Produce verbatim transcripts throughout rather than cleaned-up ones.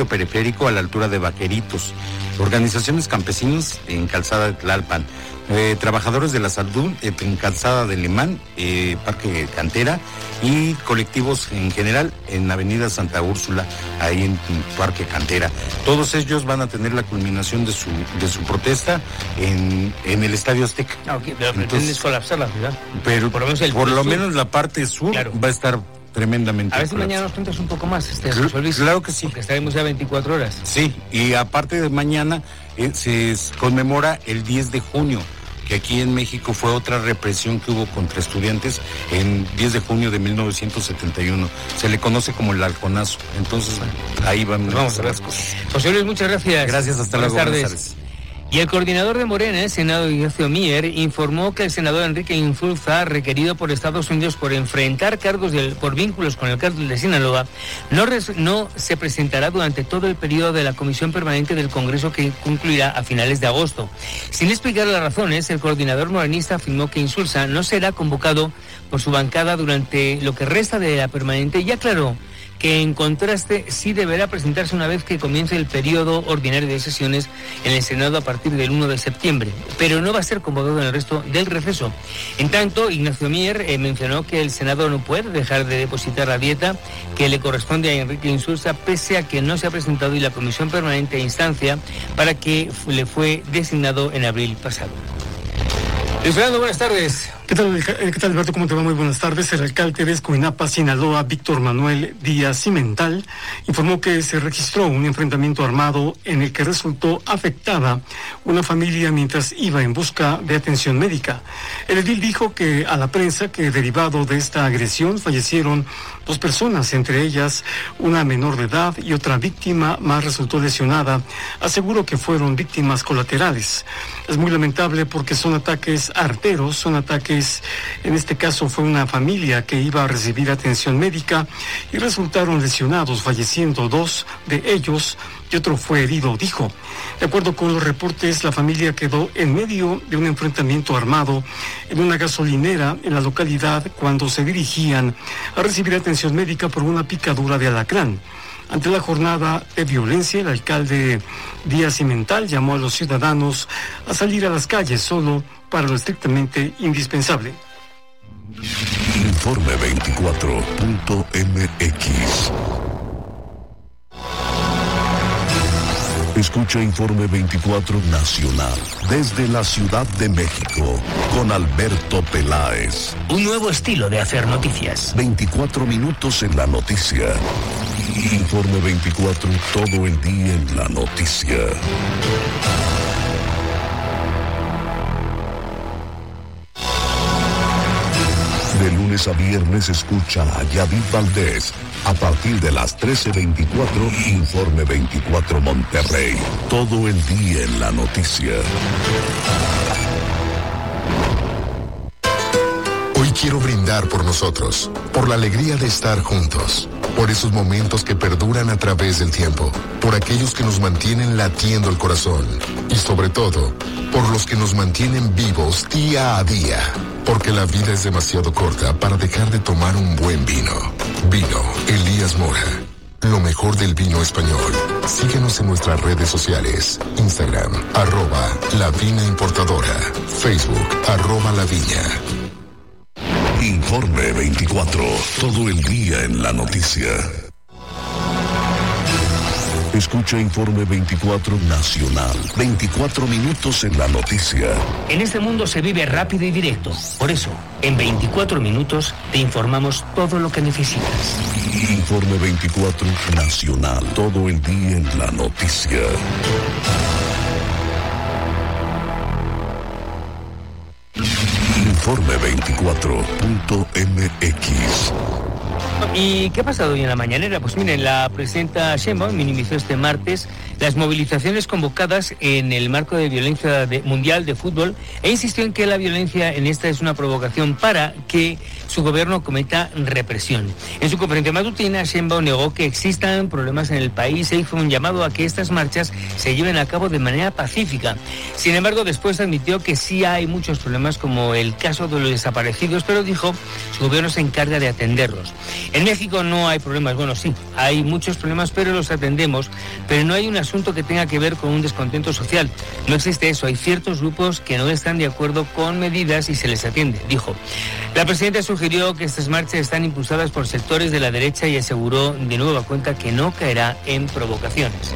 periférico a la altura de Vaqueritos, organizaciones campesinas en Calzada de Tlalpan, eh, trabajadores de la salud eh, en Calzada de Limán, eh, Parque Cantera, y colectivos en general en Avenida Santa Úrsula, ahí en, en Parque Cantera. Todos ellos van a tener la culminación de su de su protesta en, en el Estadio Azteca. Ah, okay, pero pretendes colapsar la ciudad. Pero por lo menos, el por lo menos la parte sur, claro, va a estar tremendamente. A ver si colapsado. Mañana nos cuentas un poco más, este, José Luis. Claro que sí. Porque estaremos ya veinticuatro horas. Sí, y aparte de mañana eh, se conmemora el diez de junio, que aquí en México fue otra represión que hubo contra estudiantes en diez de junio de mil novecientos setenta y uno. Se le conoce como el halconazo. Entonces, ahí van vamos a ver las cosas. José Luis, muchas gracias. Gracias, hasta luego. Buenas tardes. Buenas tardes. Y el coordinador de Morena en el Senado, Ignacio Mier, informó que el senador Enrique Insulza, requerido por Estados Unidos por enfrentar cargos de, por vínculos con el cártel de Sinaloa, no, res, no se presentará durante todo el periodo de la Comisión Permanente del Congreso, que concluirá a finales de agosto. Sin explicar las razones, el coordinador morenista afirmó que Insulza no será convocado por su bancada durante lo que resta de la permanente y aclaró que en contraste sí deberá presentarse una vez que comience el periodo ordinario de sesiones en el Senado a partir del uno de septiembre, pero no va a ser convocado en el resto del receso. En tanto, Ignacio Mier eh, mencionó que el Senado no puede dejar de depositar la dieta que le corresponde a Enrique Insulza, pese a que no se ha presentado y la Comisión Permanente a instancia para que le fue designado en abril pasado. Luis Fernando, buenas tardes. ¿Qué tal, ¿Qué tal, Alberto? ¿Cómo te va? Muy buenas tardes. El alcalde de Escuinapa, Sinaloa, Víctor Manuel Díaz Cimental, informó que se registró un enfrentamiento armado en el que resultó afectada una familia mientras iba en busca de atención médica. El edil dijo que a la prensa que derivado de esta agresión fallecieron dos personas, entre ellas una menor de edad y otra víctima más resultó lesionada. Aseguró que fueron víctimas colaterales. Es muy lamentable porque son ataques arteros, son ataques. En este caso fue una familia que iba a recibir atención médica y resultaron lesionados, falleciendo dos de ellos y otro fue herido, dijo. De acuerdo con los reportes, la familia quedó en medio de un enfrentamiento armado en una gasolinera en la localidad cuando se dirigían a recibir atención médica por una picadura de alacrán. Ante la jornada de violencia, el alcalde Díaz Cimental llamó a los ciudadanos a salir a las calles solo para lo estrictamente indispensable. Informe veinticuatro punto m x. Escucha Informe veinticuatro Nacional desde la Ciudad de México con Alberto Peláez. Un nuevo estilo de hacer noticias. veinticuatro minutos en la noticia. Informe veinticuatro, todo el día en la noticia. De lunes a viernes escucha a Yadid Valdés. A partir de las trece veinticuatro, Informe veinticuatro Monterrey. Todo el día en la noticia. Hoy quiero brindar por nosotros, por la alegría de estar juntos, por esos momentos que perduran a través del tiempo, por aquellos que nos mantienen latiendo el corazón y sobre todo, por los que nos mantienen vivos día a día, porque la vida es demasiado corta para dejar de tomar un buen vino. Vino Elías Mora, lo mejor del vino español. Síguenos en nuestras redes sociales, Instagram, arroba La Vina Importadora, Facebook, arroba La Viña. Informe veinticuatro, todo el día en la noticia. Escucha Informe veinticuatro Nacional, veinticuatro minutos en la noticia. En este mundo se vive rápido y directo. Por eso, en veinticuatro minutos te informamos todo lo que necesitas. Informe veinticuatro Nacional, todo el día en la noticia. Informe veinticuatro punto m x. ¿Y qué ha pasado hoy en la mañanera? Pues miren, la presidenta Sheinbaum minimizó este martes las movilizaciones convocadas en el marco de violencia de, mundial de fútbol e insistió en que la violencia en esta es una provocación para que su gobierno cometa represión. En su conferencia matutina, Sheinbaum negó que existan problemas en el país e hizo un llamado a que estas marchas se lleven a cabo de manera pacífica. Sin embargo, después admitió que sí hay muchos problemas como el caso de los desaparecidos, pero dijo su gobierno se encarga de atenderlos. En México no hay problemas, bueno, sí, hay muchos problemas, pero los atendemos, pero no hay un asunto que tenga que ver con un descontento social. No existe eso, hay ciertos grupos que no están de acuerdo con medidas y se les atiende, dijo. La presidenta sugirió que estas marchas están impulsadas por sectores de la derecha y aseguró de nueva cuenta que no caerá en provocaciones.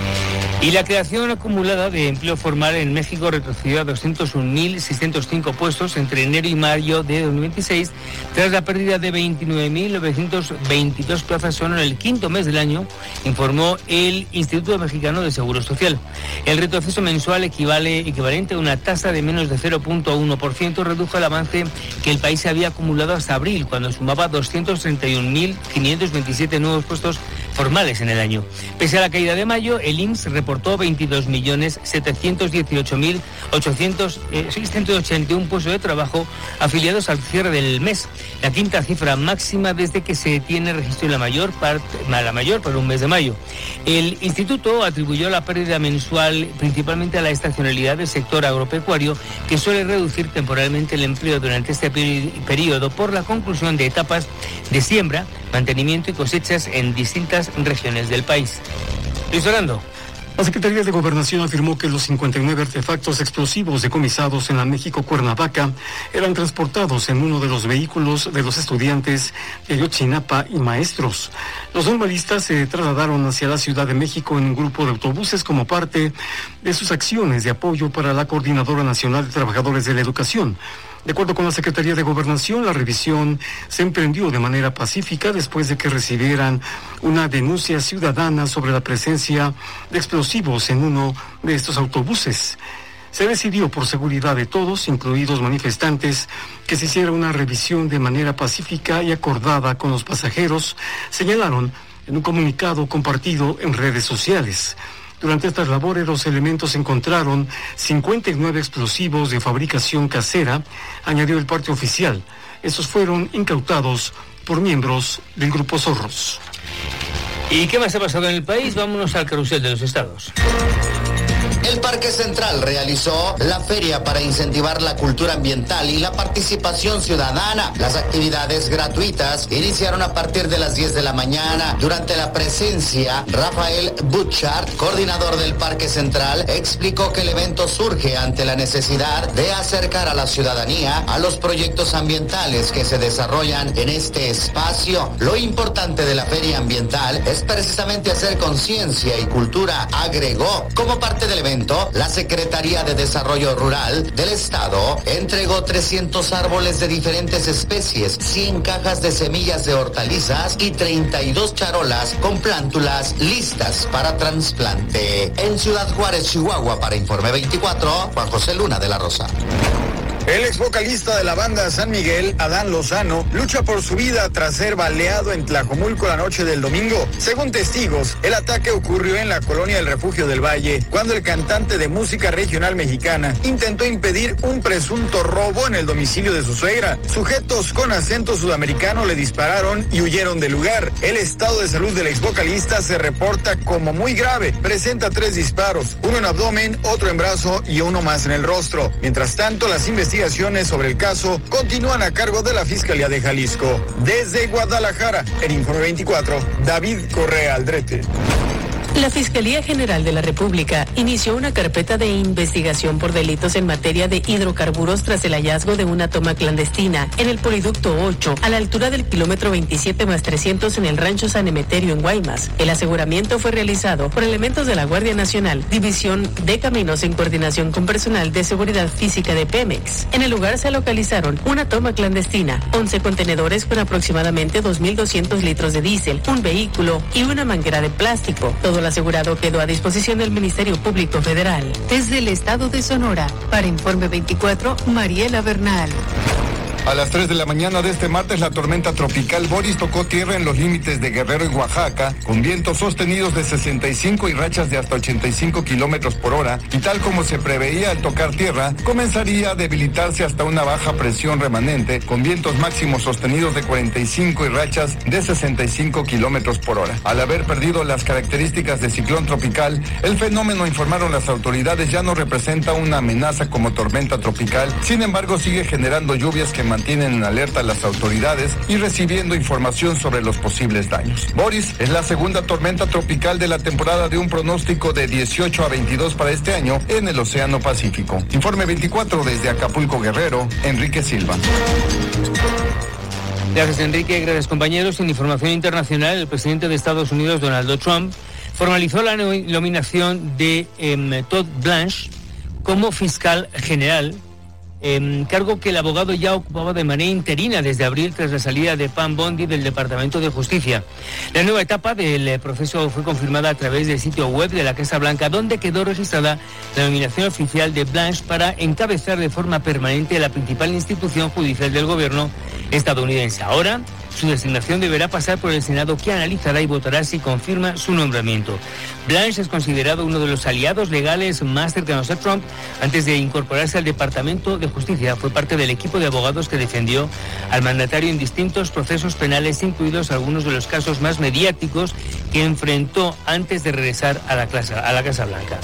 Y la creación acumulada de empleo formal en México retrocedió a doscientos un mil seiscientos cinco puestos entre enero y mayo de dos mil veintiséis, tras la pérdida de veintinueve mil novecientos veintidós plazas solo en el quinto mes del año, informó el Instituto Mexicano de Seguro Social. El retroceso mensual equivale, equivalente a una tasa de menos de cero punto uno por ciento redujo el avance que el país había acumulado hasta abril, cuando sumaba doscientos treinta y un mil quinientos veintisiete nuevos puestos formales en el año. Pese a la caída de mayo, el I M S S reportó veintidós millones setecientos dieciocho mil seiscientos ochenta y uno puestos de trabajo afiliados al cierre del mes, la quinta cifra máxima desde que se tiene registro en la mayor parte, la mayor para un mes de mayo. El instituto atribuyó la pérdida mensual principalmente a la estacionalidad del sector agropecuario, que suele reducir temporalmente el empleo durante este peri- periodo por la conclusión de etapas de siembra, mantenimiento y cosechas en distintas regiones del país. Luis Orlando. La Secretaría de Gobernación afirmó que los cincuenta y nueve artefactos explosivos decomisados en la México-Cuernavaca eran transportados en uno de los vehículos de los estudiantes de Ayotzinapa y maestros. Los normalistas se trasladaron hacia la Ciudad de México en un grupo de autobuses como parte de sus acciones de apoyo para la Coordinadora Nacional de Trabajadores de la Educación. De acuerdo con la Secretaría de Gobernación, la revisión se emprendió de manera pacífica después de que recibieran una denuncia ciudadana sobre la presencia de explosivos en uno de estos autobuses. Se decidió por seguridad de todos, incluidos manifestantes, que se hiciera una revisión de manera pacífica y acordada con los pasajeros, señalaron en un comunicado compartido en redes sociales. Durante estas labores, los elementos encontraron cincuenta y nueve explosivos de fabricación casera, añadió el parte oficial. Estos fueron incautados por miembros del Grupo Zorros. ¿Y qué más ha pasado en el país? Vámonos al carrusel de los estados. El Parque Central realizó la feria para incentivar la cultura ambiental y la participación ciudadana. Las actividades gratuitas iniciaron a partir de las diez de la mañana. Durante la presencia, Rafael Butchart, coordinador del Parque Central, explicó que el evento surge ante la necesidad de acercar a la ciudadanía a los proyectos ambientales que se desarrollan en este espacio. Lo importante de la feria ambiental es precisamente hacer conciencia y cultura, agregó. Como parte del evento, la Secretaría de Desarrollo Rural del Estado entregó trescientos árboles de diferentes especies, cien cajas de semillas de hortalizas y treinta y dos charolas con plántulas listas para trasplante. En Ciudad Juárez, Chihuahua, para Informe veinticuatro, Juan José Luna de la Rosa. El ex vocalista de la banda San Miguel, Adán Lozano, lucha por su vida tras ser baleado en Tlajomulco la noche del domingo. Según testigos, el ataque ocurrió en la colonia del Refugio del Valle, cuando el cantante de música regional mexicana intentó impedir un presunto robo en el domicilio de su suegra. Sujetos con acento sudamericano le dispararon y huyeron del lugar. El estado de salud del ex vocalista se reporta como muy grave. Presenta tres disparos, uno en abdomen, otro en brazo y uno más en el rostro. Mientras tanto, las investigaciones sobre el caso continúan a cargo de la Fiscalía de Jalisco. Desde Guadalajara, en Informe veinticuatro, David Correa Aldrete. La Fiscalía General de la República inició una carpeta de investigación por delitos en materia de hidrocarburos tras el hallazgo de una toma clandestina en el Poliducto ocho, a la altura del kilómetro veintisiete más trescientos en el rancho San Emeterio en Guaymas. El aseguramiento fue realizado por elementos de la Guardia Nacional, División de Caminos, en coordinación con personal de seguridad física de Pemex. En el lugar se localizaron una toma clandestina, once contenedores con aproximadamente dos mil doscientos litros de diésel, un vehículo y una manguera de plástico. Todo el asegurado quedó a disposición del Ministerio Público Federal. Desde el estado de Sonora, para Informe veinticuatro, Mariela Bernal. A las tres de la mañana de este martes, la tormenta tropical Boris tocó tierra en los límites de Guerrero y Oaxaca, con vientos sostenidos de sesenta y cinco y rachas de hasta ochenta y cinco kilómetros por hora, y tal como se preveía al tocar tierra, comenzaría a debilitarse hasta una baja presión remanente, con vientos máximos sostenidos de cuarenta y cinco y rachas de sesenta y cinco kilómetros por hora. Al haber perdido las características de ciclón tropical, el fenómeno, informaron las autoridades, ya no representa una amenaza como tormenta tropical, sin embargo sigue generando lluvias que mantienen mantienen en alerta a las autoridades y recibiendo información sobre los posibles daños. Boris es la segunda tormenta tropical de la temporada de un pronóstico de dieciocho a veintidós para este año en el Océano Pacífico. Informe veinticuatro desde Acapulco, Guerrero, Enrique Silva. Gracias, Enrique. Gracias, compañeros. En información internacional, el presidente de Estados Unidos, Donald Trump, formalizó la nominación de eh, Todd Blanche como fiscal general, eh, cargo que el abogado ya ocupaba de manera interina desde abril tras la salida de Pam Bondi del Departamento de Justicia. La nueva etapa del eh, proceso fue confirmada a través del sitio web de la Casa Blanca, donde quedó registrada la nominación oficial de Blanche para encabezar de forma permanente la principal institución judicial del gobierno estadounidense. Ahora, su designación deberá pasar por el Senado, que analizará y votará si confirma su nombramiento. Blanche es considerado uno de los aliados legales más cercanos a Trump. Antes de incorporarse al Departamento de Justicia, fue parte del equipo de abogados que defendió al mandatario en distintos procesos penales, incluidos algunos de los casos más mediáticos que enfrentó antes de regresar a la, clase, a la Casa Blanca.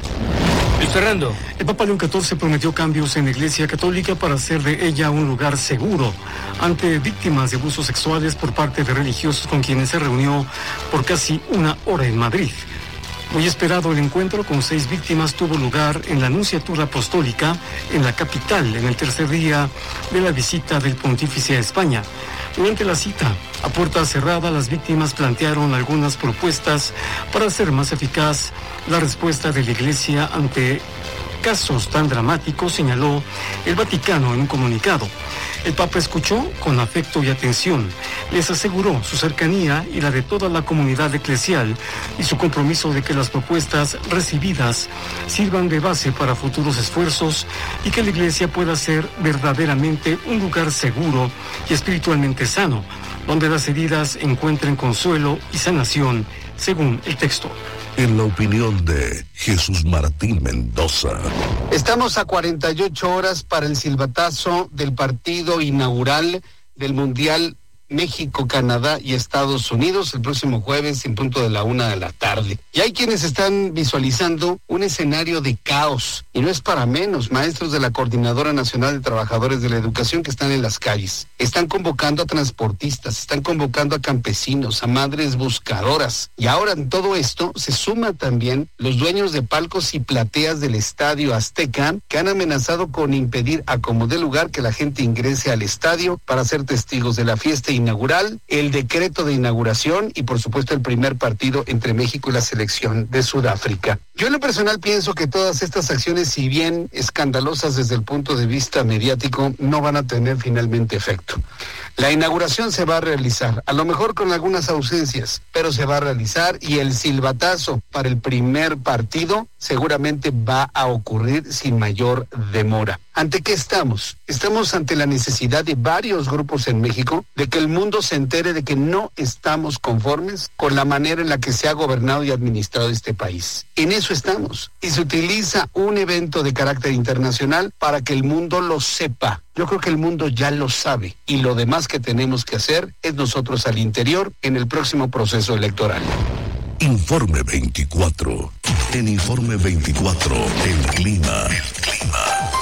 Luis Fernando. El Papa León catorce prometió cambios en la Iglesia Católica para hacer de ella un lugar seguro ante víctimas de abusos sexuales por parte de religiosos con quienes se reunió por casi una hora en Madrid. Muy esperado, el encuentro con seis víctimas tuvo lugar en la Nunciatura Apostólica en la capital, en el tercer día de la visita del Pontífice a España. Durante la cita, a puerta cerrada, las víctimas plantearon algunas propuestas para hacer más eficaz la respuesta de la Iglesia ante casos tan dramáticos, señaló el Vaticano en un comunicado. El Papa escuchó con afecto y atención, les aseguró su cercanía y la de toda la comunidad eclesial y su compromiso de que las propuestas recibidas sirvan de base para futuros esfuerzos y que la Iglesia pueda ser verdaderamente un lugar seguro y espiritualmente sano, donde las heridas encuentren consuelo y sanación, según el texto. En la opinión de Jesús Martín Mendoza. Estamos a cuarenta y ocho horas para el silbatazo del partido inaugural del Mundial México, Canadá y Estados Unidos el próximo jueves en punto de la una de la tarde. Y hay quienes están visualizando un escenario de caos, y no es para menos. Maestros de la Coordinadora Nacional de Trabajadores de la Educación que están en las calles, están convocando a transportistas, están convocando a campesinos, a madres buscadoras, y ahora en todo esto se suma también los dueños de palcos y plateas del Estadio Azteca, que han amenazado con impedir a como dé lugar que la gente ingrese al estadio para ser testigos de la fiesta inaugural, el decreto de inauguración y por supuesto el primer partido entre México y la selección de Sudáfrica. Yo en lo personal pienso que todas estas acciones, si bien escandalosas desde el punto de vista mediático, no van a tener finalmente efecto. La inauguración se va a realizar, a lo mejor con algunas ausencias, pero se va a realizar, y el silbatazo para el primer partido seguramente va a ocurrir sin mayor demora. ¿Ante qué estamos? Estamos ante la necesidad de varios grupos en México de que el mundo se entere de que no estamos conformes con la manera en la que se ha gobernado y administrado este país. En eso estamos. Y se utiliza un evento de carácter internacional para que el mundo lo sepa. Yo creo que el mundo ya lo sabe, y lo demás que tenemos que hacer es nosotros al interior en el próximo proceso electoral. Informe veinticuatro. En Informe veinticuatro, el clima. El clima.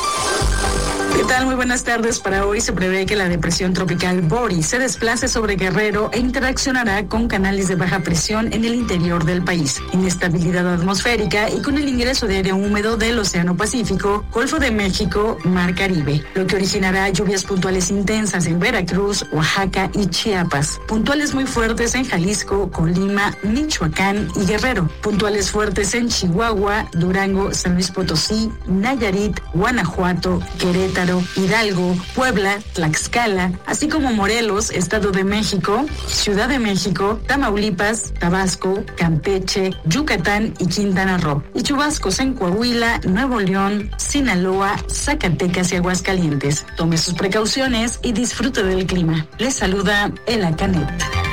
¿Qué tal? Muy buenas tardes. Para hoy se prevé que la depresión tropical Boris se desplace sobre Guerrero e interaccionará con canales de baja presión en el interior del país. Inestabilidad atmosférica y con el ingreso de aire húmedo del Océano Pacífico, Golfo de México, Mar Caribe, lo que originará lluvias puntuales intensas en Veracruz, Oaxaca y Chiapas, puntuales muy fuertes en Jalisco, Colima, Michoacán y Guerrero, puntuales fuertes en Chihuahua, Durango, San Luis Potosí, Nayarit, Guanajuato, Querétaro, Hidalgo, Puebla, Tlaxcala, así como Morelos, Estado de México, Ciudad de México, Tamaulipas, Tabasco, Campeche, Yucatán y Quintana Roo, y chubascos en Coahuila, Nuevo León, Sinaloa, Zacatecas y Aguascalientes. Tome sus precauciones y disfrute del clima. Les saluda Ela Canet.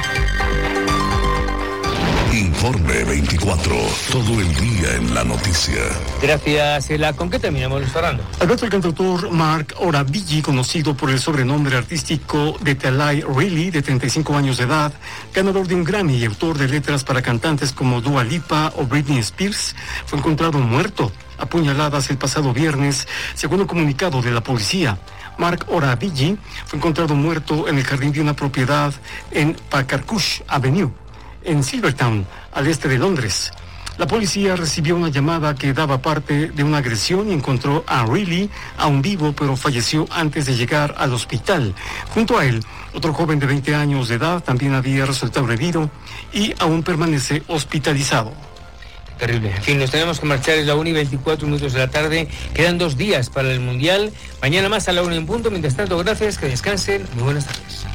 Informe veinticuatro, todo el día en la noticia. Gracias, Ela. ¿Con qué terminamos, Luis Fernando? Alberto, el cantautor Mark Oravilli, conocido por el sobrenombre artístico de Talai Riley, de treinta y cinco años de edad, ganador de un Grammy y autor de letras para cantantes como Dua Lipa o Britney Spears, fue encontrado muerto a puñaladas el pasado viernes, según un comunicado de la policía. Mark Oravigi fue encontrado muerto en el jardín de una propiedad en Pacarcush Avenue, en Silvertown, al este de Londres. La policía recibió una llamada que daba parte de una agresión y encontró a Riley aún vivo, pero falleció antes de llegar al hospital. Junto a él, otro joven de veinte años de edad también había resultado herido y aún permanece hospitalizado. Terrible. En fin, nos tenemos que marchar, es la una y veinticuatro minutos de la tarde. Quedan dos días para el Mundial. Mañana más a la una en punto. Mientras tanto, gracias, que descansen. Muy buenas tardes.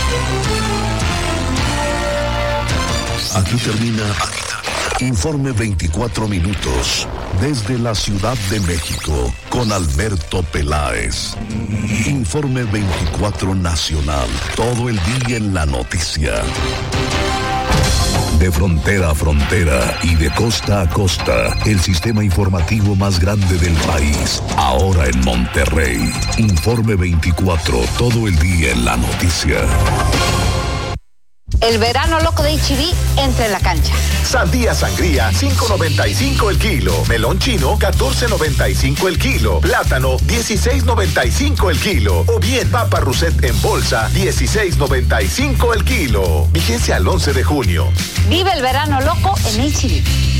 Aquí termina Informe veinticuatro minutos. Desde la Ciudad de México, con Alberto Peláez. Informe veinticuatro Nacional. Todo el día en la noticia. De frontera a frontera y de costa a costa, el sistema informativo más grande del país, ahora en Monterrey. Informe veinticuatro, todo el día en la noticia. El verano loco de H E B entra en la cancha. Sandía sangría, cinco noventa y cinco el kilo. Melón chino, catorce noventa y cinco el kilo. Plátano, dieciséis noventa y cinco el kilo. O bien papa Rousset en bolsa, dieciséis noventa y cinco el kilo. Vigencia al once de junio. Vive el verano loco en H E B.